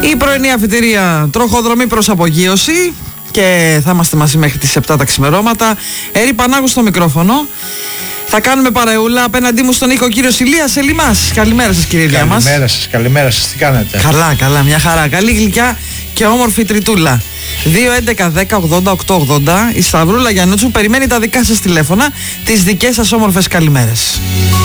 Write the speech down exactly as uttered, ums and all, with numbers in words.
Η πρωινή αφιτηρία τροχοδρομή προς απογείωση και θα είμαστε μαζί μέχρι τις επτά τα ξημερώματα. Έρη Πανάγου στο μικρόφωνο. Θα κάνουμε παρεούλα απέναντί μου στον οίκο κύριος Ηλίας Ελιμάς. Καλημέρα σας κύριε Ηλία μας. Καλημέρα σας, καλημέρα σας, τι κάνετε? Καλά, καλά, μια χαρά. Καλή γλυκιά και όμορφη τριτούλα. δύο έντεκα δέκα ογδόντα οκτώ ογδόντα. Η Σταυρούλα Γιαννούτσου περιμένει τα δικά σας τηλέφωνα, τις δικές σας όμορφες καλημέρες.